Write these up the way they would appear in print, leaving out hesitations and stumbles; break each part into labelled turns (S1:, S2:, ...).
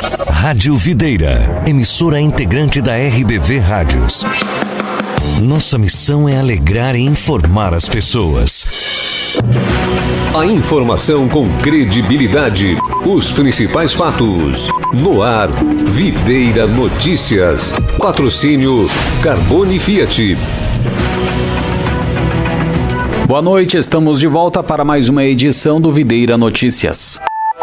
S1: Rádio Videira, emissora integrante da RBV Rádios. Nossa missão é alegrar e informar as pessoas.
S2: A informação com credibilidade, os principais fatos. No ar, Videira Notícias. Patrocínio Carbone Fiat.
S3: Boa noite, estamos de volta para mais uma edição do Videira Notícias.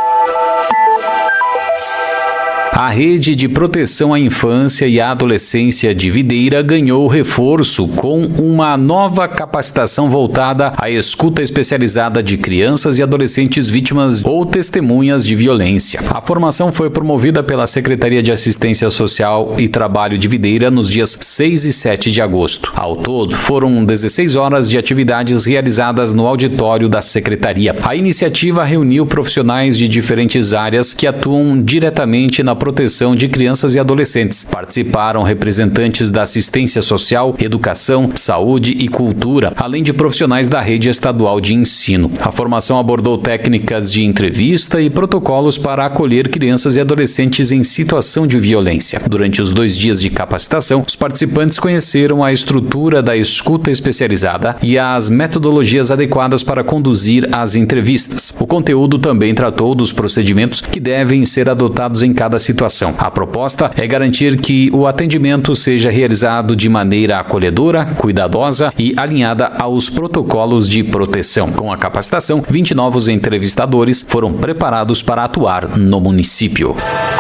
S3: A Rede de Proteção à Infância e à Adolescência de Videira ganhou reforço com uma nova capacitação voltada à escuta especializada de crianças e adolescentes vítimas ou testemunhas de violência. A formação foi promovida pela Secretaria de Assistência Social e Trabalho de Videira nos dias 6 e 7 de agosto. Ao todo, foram 16 horas de atividades realizadas no auditório da Secretaria. A iniciativa reuniu profissionais de diferentes áreas que atuam diretamente na proteção de crianças e adolescentes. Participaram representantes da assistência social, educação, saúde e cultura, além de profissionais da rede estadual de ensino. A formação abordou técnicas de entrevista e protocolos para acolher crianças e adolescentes em situação de violência. Durante os 2 dias de capacitação, os participantes conheceram a estrutura da escuta especializada e as metodologias adequadas para conduzir as entrevistas. O conteúdo também tratou dos procedimentos que devem ser adotados em cada situação. A proposta é garantir que o atendimento seja realizado de maneira acolhedora, cuidadosa e alinhada aos protocolos de proteção. Com a capacitação, 20 novos entrevistadores foram preparados para atuar no município.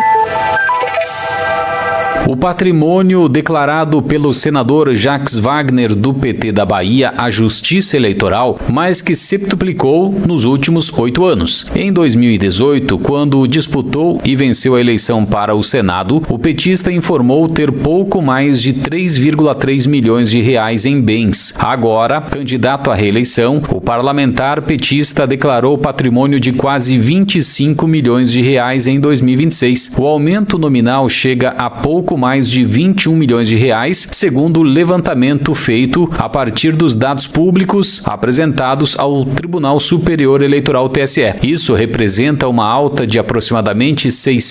S3: O patrimônio declarado pelo senador Jacques Wagner, do PT da Bahia, à Justiça Eleitoral, mais que septuplicou nos últimos 8 anos. Em 2018, quando disputou e venceu a eleição para o Senado, o petista informou ter pouco mais de 3,3 milhões de reais em bens. Agora, candidato à reeleição, o parlamentar petista declarou patrimônio de quase 25 milhões de reais em 2026. O aumento nominal chega a pouco mais de 21 milhões de reais, segundo o levantamento feito a partir dos dados públicos apresentados ao Tribunal Superior Eleitoral TSE. Isso representa uma alta de aproximadamente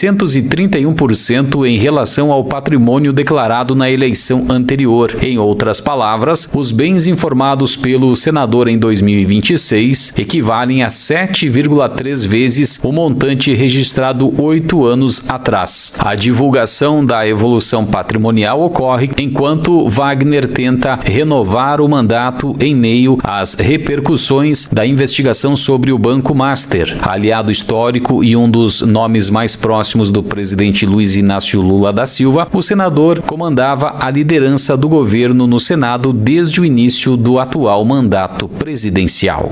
S3: 631% em relação ao patrimônio declarado na eleição anterior. Em outras palavras, os bens informados pelo senador em 2026 equivalem a 7,3 vezes o montante registrado 8 anos atrás. A divulgação da evolução patrimonial ocorre enquanto Wagner tenta renovar o mandato em meio às repercussões da investigação sobre o Banco Master, aliado histórico e um dos nomes mais próximos do presidente Luiz Inácio Lula da Silva. O senador comandava a liderança do governo no Senado desde o início do atual mandato presidencial.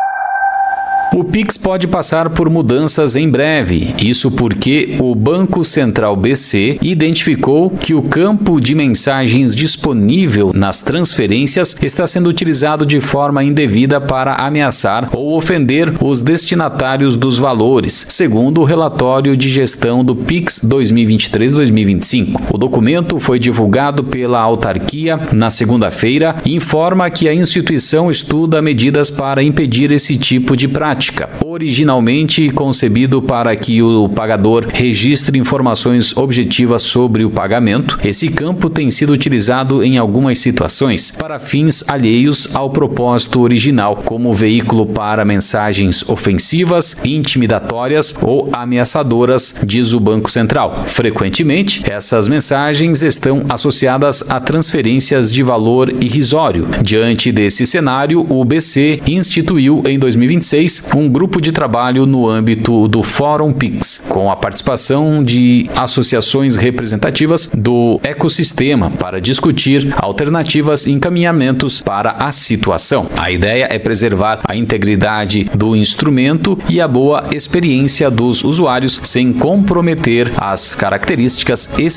S3: O Pix pode passar por mudanças em breve, isso porque o Banco Central BC identificou que o campo de mensagens disponível nas transferências está sendo utilizado de forma indevida para ameaçar ou ofender os destinatários dos valores, segundo o relatório de gestão do Pix 2023-2025. O documento foi divulgado pela autarquia na segunda-feira e informa que a instituição estuda medidas para impedir esse tipo de prática. Originalmente concebido para que o pagador registre informações objetivas sobre o pagamento, esse campo tem sido utilizado em algumas situações para fins alheios ao propósito original, como veículo para mensagens ofensivas, intimidatórias ou ameaçadoras, diz o Banco Central. Frequentemente, essas mensagens estão associadas a transferências de valor irrisório. Diante desse cenário, o BC instituiu em 2026 um grupo de trabalho no âmbito do Fórum Pix, com a participação de associações representativas do ecossistema para discutir alternativas e encaminhamentos para a situação. A ideia é preservar a integridade do instrumento e a boa experiência dos usuários sem comprometer as características